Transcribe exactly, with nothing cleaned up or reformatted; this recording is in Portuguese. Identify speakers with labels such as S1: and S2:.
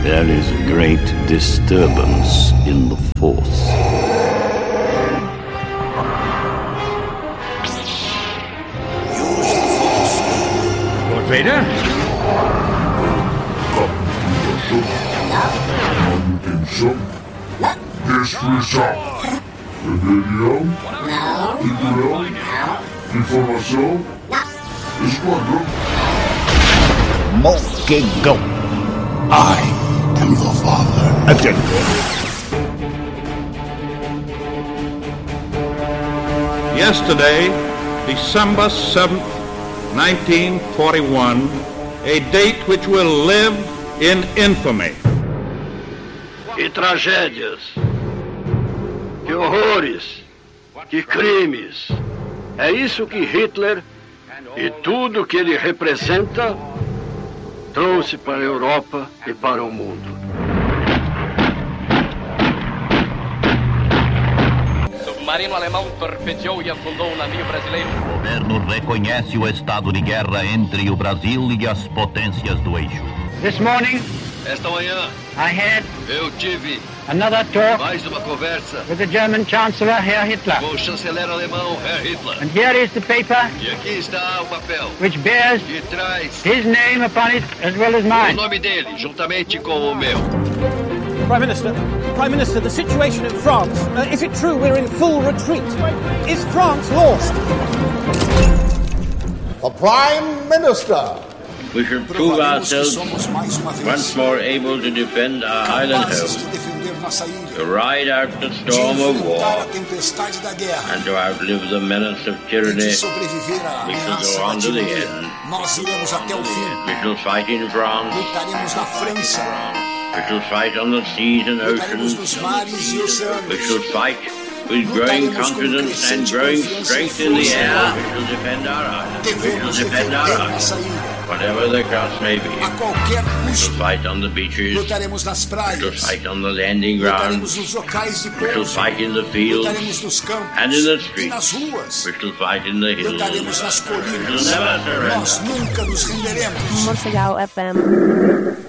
S1: There is a great disturbance in the Force.
S2: Lord Vader?
S3: Manutenção. Destruição. Rebelião. Cinturão. Informação. Esquadrão.
S1: Morkegão. I am your father. Attended.
S4: Yesterday, December seventh, nineteen forty-one, a date which will live in infamy.
S5: Que tragédias, que horrores, que crimes. É isso que Hitler e tudo que ele representa trouxe para a Europa e para o mundo.
S6: Submarino alemão torpedeou e afundou um navio brasileiro.
S7: O governo reconhece o estado de guerra entre o Brasil e as potências do eixo.
S8: This morning,
S5: Esta manhã,
S8: I had
S5: eu tive
S8: another talk
S5: mais uma conversa
S8: with the German Chancellor, Herr Hitler.
S5: com o chanceler alemão, Herr Hitler.
S8: And here is the paper
S5: E aqui está o papel
S8: which bears
S5: que traz
S8: his name upon it as well as
S5: o
S8: mine.
S5: nome dele, juntamente com o meu.
S9: Prime Minister, Prime Minister, the situation in France, uh, is it true we're in full retreat? Is France lost?
S10: The Prime Minister.
S11: We should prove ourselves once more able to defend our island home, to ride out the storm of war, and to outlive the menace of tyranny. We shall go on to the end. We shall fight in France. We shall fight on the seas and oceans. We shall fight with growing confidence and growing strength in the air. We shall defend our island. We shall defend our island. Whatever the cost may be, we shall fight on the beaches, we shall fight on the landing grounds, we shall fight in the fields and in the streets, we shall fight in the hills, we shall never surrender.
S12: Montreal F M.